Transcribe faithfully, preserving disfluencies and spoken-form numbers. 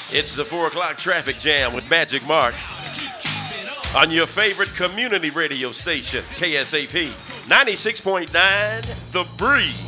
It's the four o'clock traffic jam with Magic Mark on your favorite community radio station, K S A P ninety-six point nine, The Breeze.